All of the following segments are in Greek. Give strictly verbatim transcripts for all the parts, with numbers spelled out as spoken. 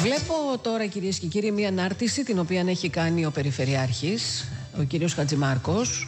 Βλέπω τώρα, κυρίες και κύριοι, μια ανάρτηση την οποία έχει κάνει ο Περιφερειάρχης, ο κύριος Χατζημάρκος.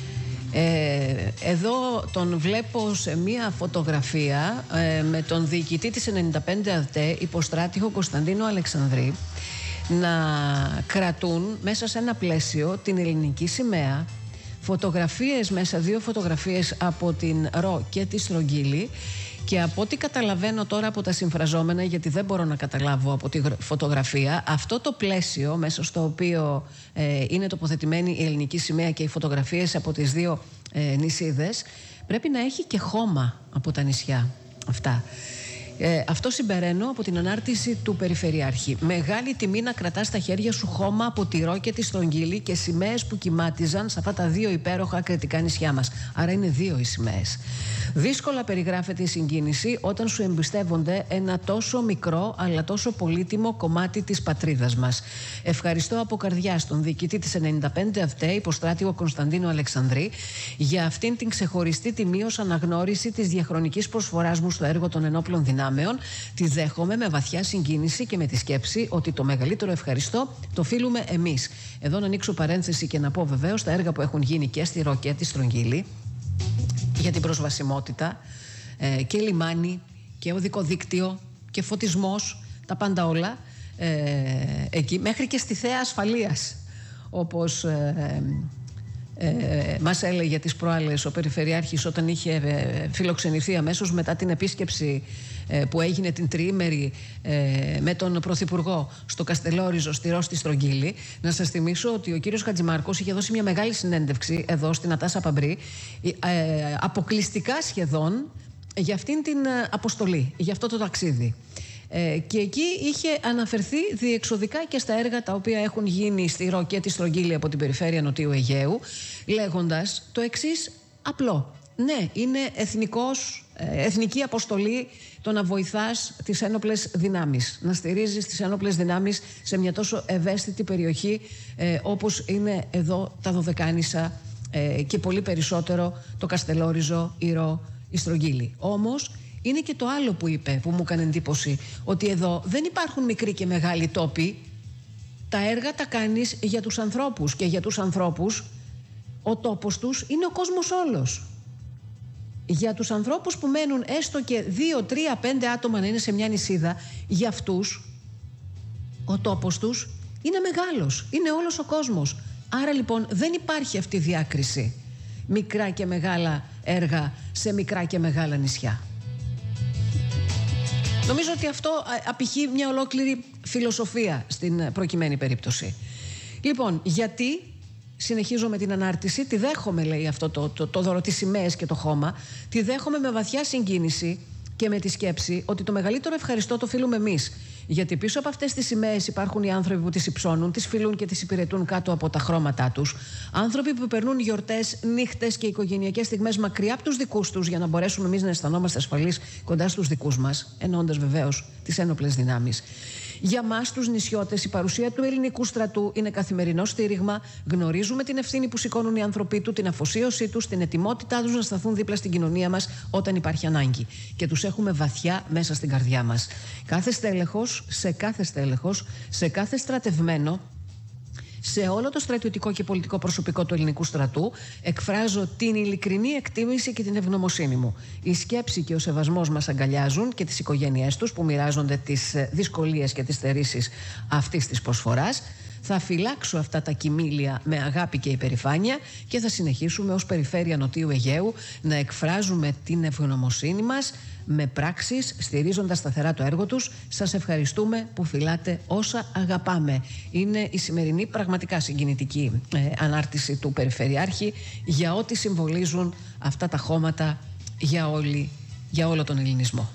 Ε, εδώ τον βλέπω σε μια φωτογραφία ε, με τον διοικητή της ενενήντα πέντε ΑΔΤΕ, υποστράτηγο Κωνσταντίνο Αλεξανδρή, να κρατούν μέσα σε ένα πλαίσιο την ελληνική σημαία, φωτογραφίες μέσα, δύο φωτογραφίες από την Ρο και τη Στρογγύλη. Και από ό,τι καταλαβαίνω τώρα από τα συμφραζόμενα, γιατί δεν μπορώ να καταλάβω από τη φωτογραφία, αυτό το πλαίσιο μέσα στο οποίο ε, είναι τοποθετημένη η ελληνική σημαία και οι φωτογραφίες από τις δύο ε, νησίδες, πρέπει να έχει και χώμα από τα νησιά αυτά. Ε, αυτό συμπεραίνω από την ανάρτηση του Περιφερειάρχη. Μεγάλη τιμή να κρατάς στα χέρια σου χώμα από τη Ρο και τη Στρογγύλη και σημαίες που κυμάτιζαν σε αυτά τα δύο υπέροχα κρετικά νησιά μας. Άρα είναι δύο οι σημαίες. Δύσκολα περιγράφεται η συγκίνηση όταν σου εμπιστεύονται ένα τόσο μικρό αλλά τόσο πολύτιμο κομμάτι της πατρίδας μας. Ευχαριστώ από καρδιάς τον διοικητή της ενενήντα πέντε ΑΔΤΕ, υποστράτηγο Κωνσταντίνο Αλεξανδρή, για αυτήν την ξεχωριστή τιμή ως αναγνώριση της διαχρονικής προσφοράς μου στο έργο των ενόπλων δυνάμεων. Τη δέχομαι με βαθιά συγκίνηση και με τη σκέψη ότι το μεγαλύτερο ευχαριστώ το οφείλουμε εμείς. Εδώ να ανοίξω παρένθεση και να πω βεβαίως τα έργα που έχουν γίνει και στη Ρο και τη Στρογγύλη για την προσβασιμότητα ε, και λιμάνι και οδικό δίκτυο και φωτισμός, τα πάντα όλα ε, εκεί, μέχρι και στη θέα ασφαλείας, όπως ε, Ε, μας έλεγε τις προάλλες ο Περιφερειάρχης όταν είχε ε, φιλοξενηθεί αμέσως μετά την επίσκεψη ε, που έγινε την τριήμερη ε, με τον Πρωθυπουργό στο Καστελόριζο, στη Ρο, στη Στρογγύλη. Να σας θυμίσω ότι ο κύριος Χατζημάρκος είχε δώσει μια μεγάλη συνέντευξη εδώ στην Ατάσα Παμπρή, ε, αποκλειστικά σχεδόν για αυτήν την αποστολή, για αυτό το ταξίδι. Ε, και εκεί είχε αναφερθεί διεξοδικά και στα έργα τα οποία έχουν γίνει στη Ρο και τη Στρογγύλη από την περιφέρεια Νοτιού Αιγαίου, λέγοντας το εξής απλό. Ναι, είναι εθνικός, εθνική αποστολή το να βοηθάς τις ένοπλες δυνάμεις, να στηρίζεις τις ένοπλες δυνάμεις σε μια τόσο ευαίσθητη περιοχή ε, όπως είναι εδώ τα Δωδεκάνησα ε, και πολύ περισσότερο το Καστελόριζο, η Ρο, η Στρογγύλη. Όμως είναι και το άλλο που είπε, που μου έκανε εντύπωση, ότι εδώ δεν υπάρχουν μικροί και μεγάλοι τόποι. Τα έργα τα κάνεις για τους ανθρώπους και για τους ανθρώπους ο τόπος τους είναι ο κόσμος όλος. Για τους ανθρώπους που μένουν έστω και δύο, τρία, πέντε άτομα να είναι σε μια νησίδα, για αυτούς ο τόπος τους είναι μεγάλος, είναι όλος ο κόσμος. Άρα λοιπόν δεν υπάρχει αυτή η διάκριση μικρά και μεγάλα έργα σε μικρά και μεγάλα νησιά. Νομίζω ότι αυτό απηχεί μια ολόκληρη φιλοσοφία στην προκειμένη περίπτωση. Λοιπόν, γιατί συνεχίζω με την ανάρτηση, τη δέχομαι, λέει αυτό το, το, το δώρο, τις σημαίες και το χώμα, τη δέχομαι με βαθιά συγκίνηση και με τη σκέψη ότι το μεγαλύτερο ευχαριστώ το οφείλουμε εμείς. Γιατί πίσω από αυτές τις σημαίες υπάρχουν οι άνθρωποι που τις υψώνουν, τις φιλούν και τις υπηρετούν κάτω από τα χρώματά τους. Άνθρωποι που περνούν γιορτές, νύχτες και οικογενειακές στιγμές μακριά από τους δικούς τους για να μπορέσουμε εμείς να αισθανόμαστε ασφαλείς κοντά στους δικούς μας, εννοώντας βεβαίως τις ένοπλες δυνάμεις. Για μας τους νησιώτες η παρουσία του ελληνικού στρατού είναι καθημερινό στήριγμα. Γνωρίζουμε την ευθύνη που σηκώνουν οι άνθρωποι του, την αφοσίωσή τους, την ετοιμότητά τους να σταθούν δίπλα στην κοινωνία μας όταν υπάρχει ανάγκη. Και τους έχουμε βαθιά μέσα στην καρδιά μας. Κάθε στέλεχος, σε κάθε στέλεχος, σε κάθε στρατευμένο, σε όλο το στρατιωτικό και πολιτικό προσωπικό του ελληνικού στρατού, εκφράζω την ειλικρινή εκτίμηση και την ευγνωμοσύνη μου. Η σκέψη και ο σεβασμός μας αγκαλιάζουν και τις οικογένειές τους που μοιράζονται τις δυσκολίες και τις στερήσεις αυτής της προσφοράς. Θα φυλάξω αυτά τα κοιμήλια με αγάπη και υπερηφάνεια και θα συνεχίσουμε ως Περιφέρεια Νοτιού Αιγαίου να εκφράζουμε την ευγνωμοσύνη μας με πράξεις, στηρίζοντας σταθερά το έργο τους. Σας ευχαριστούμε που φυλάτε όσα αγαπάμε. Είναι η σημερινή πραγματικά συγκινητική ε, ανάρτηση του Περιφερειάρχη για ό,τι συμβολίζουν αυτά τα χώματα για, όλη, για όλο τον ελληνισμό.